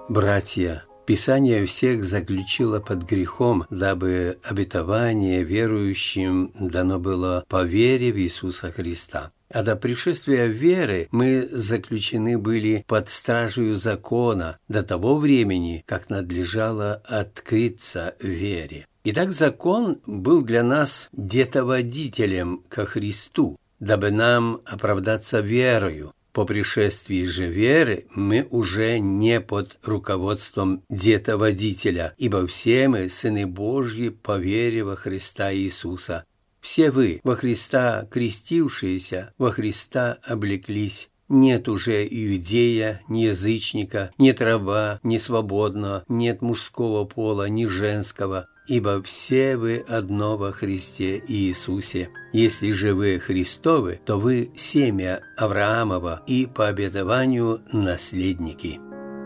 Братья, Писание всех заключило под грехом, дабы обетование верующим дано было по вере в Иисуса Христа. А до пришествия веры мы заключены были под стражею закона до того времени, как надлежало открыться вере. Итак, закон был для нас детоводителем ко Христу, дабы нам оправдаться верою. По пришествии же веры мы уже не под руководством детоводителя, ибо все мы сыны Божьи по вере во Христа Иисуса. Все вы, во Христа крестившиеся, во Христа облеклись. Нет уже иудея, ни язычника, нет раба, ни свободного, нет мужского пола, ни женского, ибо все вы одно во Христе Иисусе. Если же вы Христовы, то вы семя Авраамова и по обетованию наследники.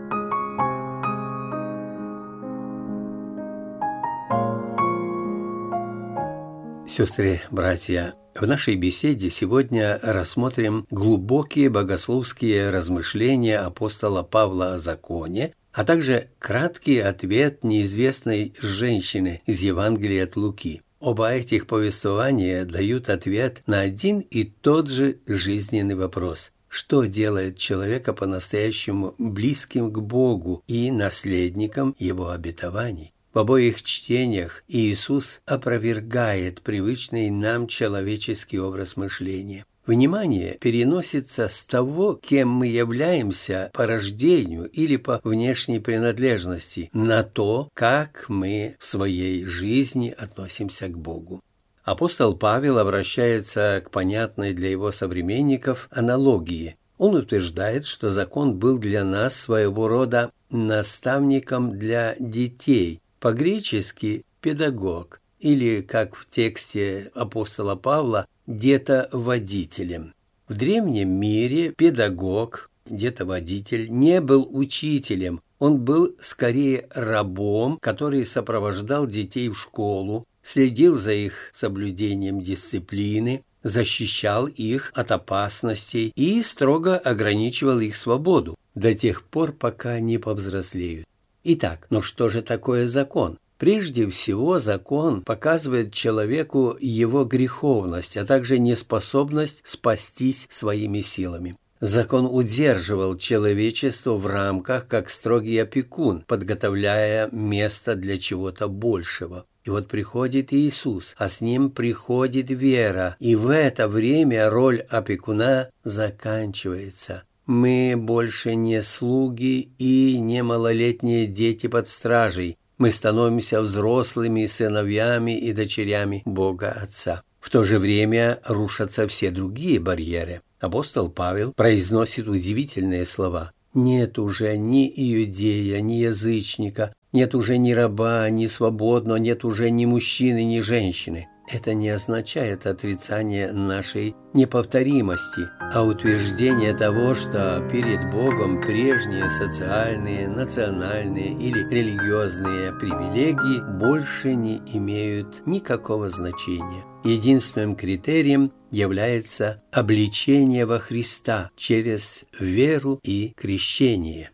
Сестры, братья, в нашей беседе сегодня рассмотрим глубокие богословские размышления апостола Павла о законе, а также краткий ответ неизвестной женщины из Евангелия от Луки. Оба этих повествования дают ответ на один и тот же жизненный вопрос: что делает человека по-настоящему близким к Богу и наследником Его обетований? В обоих чтениях Иисус опровергает привычный нам человеческий образ мышления. Внимание переносится с того, кем мы являемся по рождению или по внешней принадлежности, на то, как мы в своей жизни относимся к Богу. Апостол Павел обращается к понятной для его современников аналогии. Он утверждает, что закон был для нас своего рода наставником для детей, по-гречески «педагог», или, как в тексте апостола Павла, детоводителем. В древнем мире педагог, детоводитель, не был учителем, он был скорее рабом, который сопровождал детей в школу, следил за их соблюдением дисциплины, защищал их от опасностей и строго ограничивал их свободу до тех пор, пока не повзрослеют. Итак, но что же такое закон? Прежде всего, закон показывает человеку его греховность, а также неспособность спастись своими силами. Закон удерживал человечество в рамках, как строгий опекун, подготовляя место для чего-то большего. И вот приходит Иисус, а с ним приходит вера, и в это время роль опекуна заканчивается. Мы больше не слуги и не малолетние дети под стражей. Мы становимся взрослыми сыновьями и дочерями Бога Отца. В то же время рушатся все другие барьеры. Апостол Павел произносит удивительные слова. Нет уже ни иудея, ни язычника, нет уже ни раба, ни свободного, нет уже ни мужчины, ни женщины. Это не означает отрицание нашей неповторимости, а утверждение того, что перед Богом прежние социальные, национальные или религиозные привилегии больше не имеют никакого значения. Единственным критерием является обличение во Христа через веру и крещение.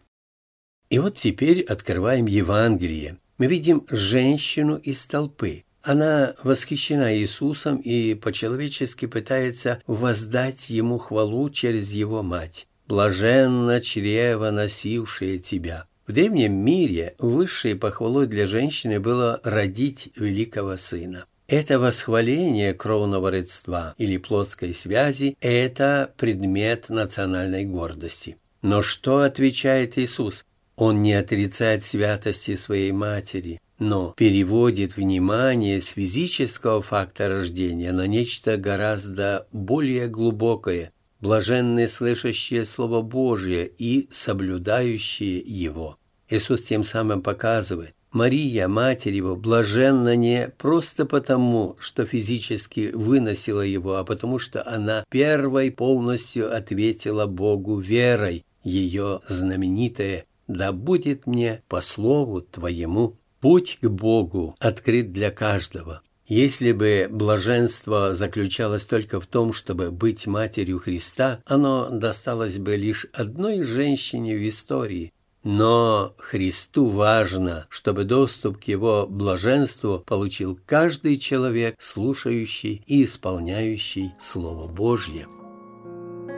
И вот теперь открываем Евангелие. Мы видим женщину из толпы. Она восхищена Иисусом и по-человечески пытается воздать Ему хвалу через Его мать. «Блаженно чрево, носившее тебя». В древнем мире высшей похвалой для женщины было родить великого сына. Это восхваление кровного родства или плотской связи – это предмет национальной гордости. Но что отвечает Иисус? Он не отрицает святости своей матери, но переводит внимание с физического факта рождения на нечто гораздо более глубокое, блаженные слышащие Слово Божие и соблюдающие его. Иисус тем самым показывает, Мария, Матерь Его, блаженна не просто потому, что физически выносила Его, а потому что она первой полностью ответила Богу верой, ее знаменитое «Да будет мне по слову Твоему». Путь к Богу открыт для каждого. Если бы блаженство заключалось только в том, чтобы быть матерью Христа, оно досталось бы лишь одной женщине в истории. Но Христу важно, чтобы доступ к Его блаженству получил каждый человек, слушающий и исполняющий Слово Божье.